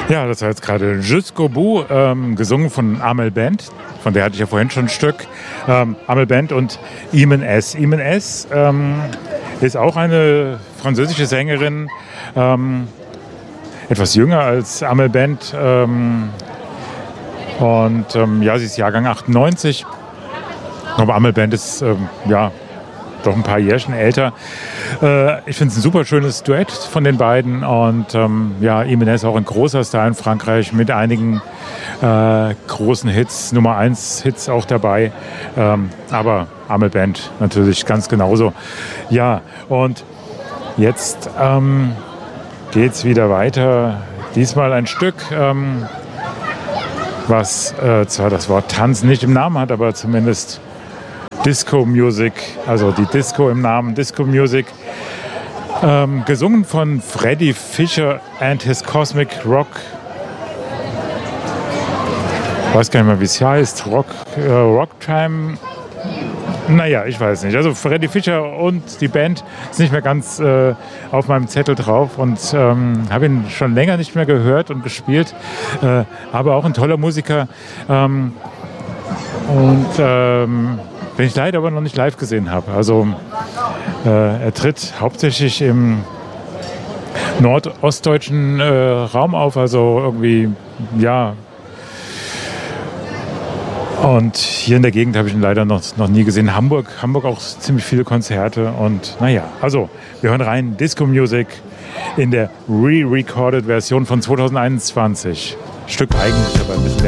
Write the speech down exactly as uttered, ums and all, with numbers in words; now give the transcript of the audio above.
Ja, das war jetzt gerade Jusqu'au bout, ähm, gesungen von Amel Bent. Von der hatte ich ja vorhin schon ein Stück. Ähm, Amel Bent und Imen S. Imen S. Ähm, ist auch eine französische Sängerin. Ähm, etwas jünger als Amel Bent. Ähm, und ähm, ja, sie ist Jahrgang achtundneunzig. Aber Amel Bent ist ähm, ja doch ein paar Jährchen älter. Äh, ich finde es ein super schönes Duett von den beiden. Und ähm, ja, Imen S. auch ein großer Star in Frankreich mit einigen äh, großen Hits, Nummer eins Hits auch dabei. Ähm, aber Amel Bent natürlich ganz genauso. Ja, und jetzt ähm, geht es wieder weiter. Diesmal ein Stück, ähm, was äh, zwar das Wort Tanz nicht im Namen hat, aber zumindest Disco Music, also die Disco im Namen, Disco Music, ähm, gesungen von Freddie Fisher and his Cosmic Rock. Ich weiß gar nicht mehr, wie es heißt. Rock, äh, Rocktime. Naja, ich weiß nicht. Also Freddie Fisher und die Band ist nicht mehr ganz äh, auf meinem Zettel drauf und ähm, habe ihn schon länger nicht mehr gehört und gespielt. Äh, aber auch ein toller Musiker. Ähm, und ähm, den ich leider aber noch nicht live gesehen habe. Also äh, er tritt hauptsächlich im nordostdeutschen äh, Raum auf, also irgendwie, ja. Und hier in der Gegend habe ich ihn leider noch, noch nie gesehen. Hamburg, Hamburg auch ziemlich viele Konzerte und naja, also wir hören rein, Disco Music in der re-recorded Version von zweitausendeinundzwanzig. Stück eigentlich, aber ein bisschen